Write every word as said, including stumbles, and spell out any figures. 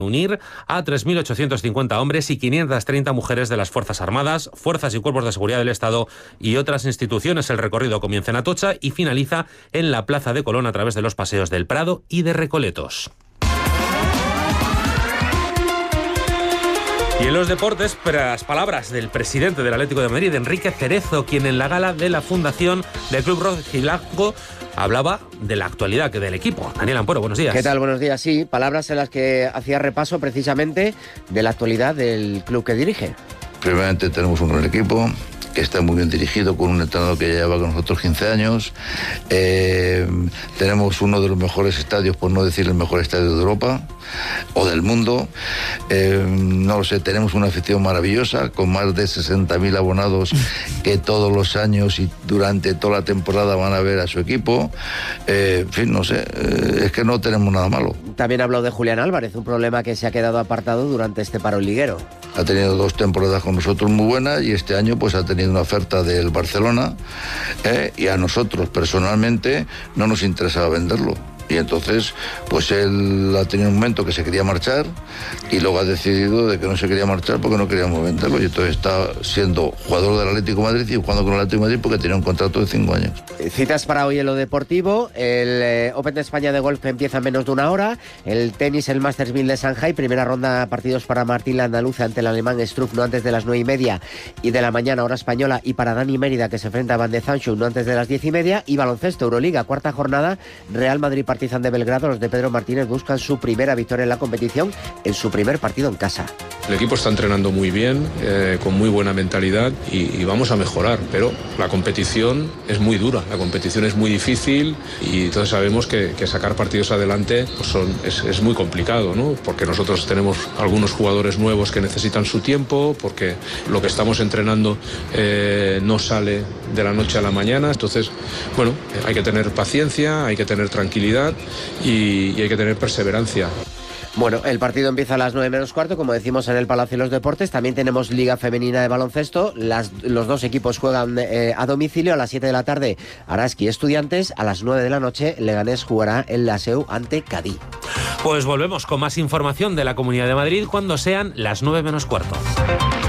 unir a tres mil ochocientos cincuenta hombres y quinientas treinta mujeres de las Fuerzas Armadas, Fuerzas y Cuerpos de Seguridad del Estado y otras instituciones. El recorrido comienza en Atocha y finaliza en la Plaza de Colón a través de los paseos del Prado y de Recoletos. Y en los deportes, las palabras del presidente del Atlético de Madrid, Enrique Cerezo, quien en la gala de la fundación del Club Rojiblanco hablaba de la actualidad que del equipo. Daniel Ampuero, buenos días. ¿Qué tal? Buenos días. Sí, palabras en las que hacía repaso precisamente de la actualidad del club que dirige. Primeramente tenemos un gran equipo que está muy bien dirigido, con un entrenador que ya lleva con nosotros quince años. Eh, tenemos uno de los mejores estadios, por no decir el mejor estadio de Europa o del mundo. Eh, no lo sé, tenemos una afición maravillosa, con más de sesenta mil abonados que todos los años y durante toda la temporada van a ver a su equipo. Eh, en fin, no sé, eh, es que no tenemos nada malo. También habló de Julián Álvarez, un problema que se ha quedado apartado durante este paro liguero. Ha tenido dos temporadas con nosotros muy buenas y este año pues ha tenido una oferta del Barcelona eh, y a nosotros personalmente no nos interesaba venderlo. Y entonces, pues él ha tenido un momento que se quería marchar y luego ha decidido de que no se quería marchar porque no queríamos venderlo. Y entonces está siendo jugador del Atlético de Madrid y jugando con el Atlético de Madrid porque tenía un contrato de cinco años. Citas para hoy en lo deportivo. El eh, Open de España de golf que empieza en menos de una hora. El tenis, el Masters mil de Shanghai. Primera ronda, partidos para Martín Landaluce ante el alemán Struff, no antes de las nueve y media y de la mañana, hora española. Y para Dani Mérida, que se enfrenta a Van de Zandt, no antes de las diez y media. Y baloncesto, Euroliga, cuarta jornada. Real Madrid Partizan de Belgrado. Los de Pedro Martínez buscan su primera victoria en la competición en su primer partido en casa. El equipo está entrenando muy bien, eh, con muy buena mentalidad y, y vamos a mejorar, pero la competición es muy dura, la competición es muy difícil y todos sabemos que, que sacar partidos adelante pues son, es, es muy complicado, ¿no? Porque nosotros tenemos algunos jugadores nuevos que necesitan su tiempo, porque lo que estamos entrenando eh, no sale de la noche a la mañana. Entonces, bueno, hay que tener paciencia, hay que tener tranquilidad y, y hay que tener perseverancia. Bueno, el partido empieza a las nueve menos cuarto, como decimos, en el Palacio de los Deportes. También tenemos Liga Femenina de Baloncesto. Las, los dos equipos juegan eh, a domicilio. A las siete de la tarde, Araski Estudiantes. A las nueve de la noche, Leganés jugará en la S E U ante Cadí. Pues volvemos con más información de la Comunidad de Madrid cuando sean las nueve menos cuarto.